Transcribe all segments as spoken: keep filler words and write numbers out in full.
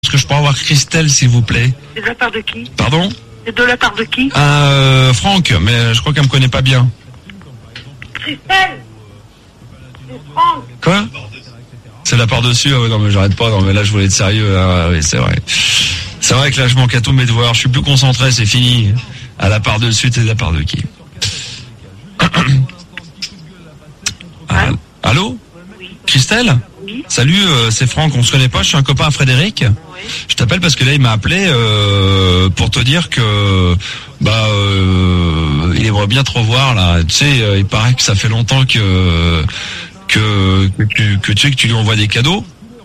Est-ce que je pourrais avoir Christelle, s'il vous plaît? C'est de la part de qui? Pardon? C'est de la part de qui? Euh, Franck, mais je crois qu'elle me connaît pas bien. Christelle! C'est Franck! Quoi? C'est la part dessus? Ah ouais, non mais j'arrête pas, non mais là je voulais être sérieux, ah, oui c'est vrai. C'est vrai que là je manque à tous mes devoirs, je suis plus concentré, c'est fini. À la part dessus, c'est de la part de qui? Ah, allô? Oui. Christelle? Oui. Salut, euh, c'est Franck, on se connaît pas, je suis un copain à Frédéric. Oui. Je t'appelle parce que là il m'a appelé euh, pour te dire que bah euh, il aimerait bien te revoir là. Tu sais, euh, il paraît que ça fait longtemps que que que tu que tu sais que tu lui envoies des cadeaux.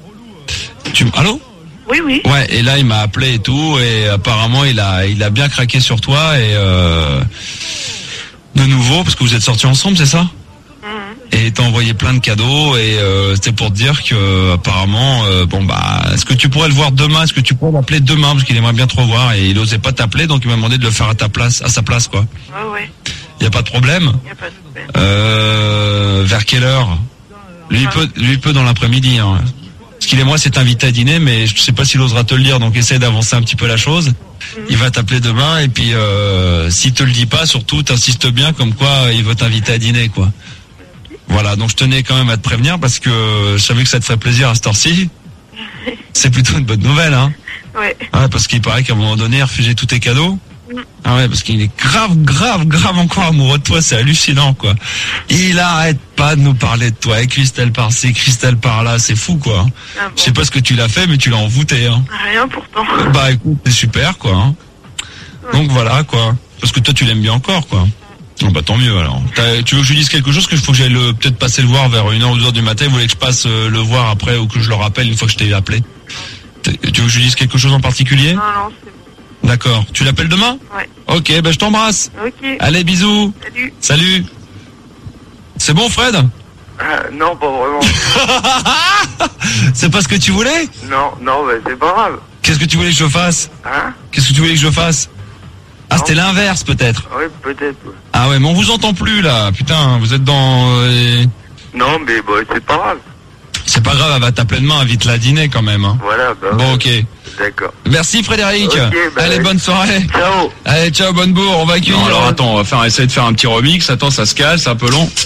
Tu allô? Oui, oui. Ouais, et là il m'a appelé et tout, et apparemment il a il a bien craqué sur toi et euh, de nouveau parce que vous êtes sortis ensemble, c'est ça? Et t'as envoyé plein de cadeaux et euh, c'était pour te dire que apparemment euh, bon bah est-ce que tu pourrais le voir demain, est-ce que tu pourrais l'appeler demain parce qu'il aimerait bien te revoir et il osait pas t'appeler donc il m'a demandé de le faire à ta place, à sa place quoi. Ouais, ouais. Y a pas de problème. Y a pas de problème. Euh, vers quelle heure? Lui il peut lui il peut dans l'après-midi hein. Parce qu'il et moi c'est invité à dîner mais je sais pas s'il osera te le dire donc essaie d'avancer un petit peu la chose. Mm-hmm. Il va t'appeler demain et puis euh, s'il te le dit pas surtout t'insistes bien comme quoi il veut t'inviter à dîner quoi. Voilà, donc je tenais quand même à te prévenir parce que je savais que ça te ferait plaisir à cette heure-ci. C'est plutôt une bonne nouvelle, hein. Ouais. Ouais, parce qu'il paraît qu'à un moment donné, il refusait tous tes cadeaux. Mm. Ah ouais, parce qu'il est grave, grave, grave encore amoureux de toi, c'est hallucinant, quoi. Il arrête pas de nous parler de toi, et Christelle par-ci, Christelle par-là, c'est fou, quoi. Ah bon. Je sais pas ce que tu l'as fait, mais tu l'as envoûté, hein. Rien pourtant. Bah écoute, c'est super, quoi. Hein. Ouais. Donc voilà, quoi. Parce que toi, tu l'aimes bien encore, quoi. Oh bah tant mieux alors. T'as, tu veux que je lui dise quelque chose, que je faut que j'aille le, peut-être passer le voir vers une heure ou deux heures du matin, vous voulez que je passe euh, le voir après ou que je le rappelle une fois que je t'ai appelé? Tu veux que je lui dise quelque chose en particulier? Non, non, c'est bon. D'accord. Tu l'appelles demain? Ouais. Ok, bah je t'embrasse. Ok. Allez, bisous. Salut. Salut. C'est bon Fred? Ah, non, pas vraiment. C'est pas ce que tu voulais? Non, non, mais c'est pas grave. Qu'est-ce que tu voulais que je fasse? Hein? Qu'est-ce que tu voulais que je fasse? Ah, Non. c'était l'inverse peut-être. Oui, peut-être. Ouais. Ah ouais, mais on vous entend plus là. Putain, vous êtes dans... Euh... Non, mais bah, c'est pas grave. C'est pas grave, elle va t'appeler demain, invite-la à dîner quand même. Hein. Voilà, bah. Bon, ok. D'accord. Merci Frédéric. Ok, bah, Allez, ouais. bonne soirée. Ciao. Allez, ciao, bonne bourre. On va accueillir. Non, alors attends, on va faire essayer de faire un petit remix. Attends, ça se cale, c'est un peu long.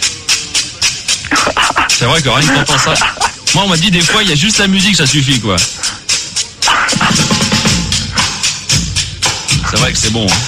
C'est vrai que rien que t'entends ça. Moi, on m'a dit des fois, il y a juste la musique, ça suffit, quoi. C'est vrai que c'est bon. Hein.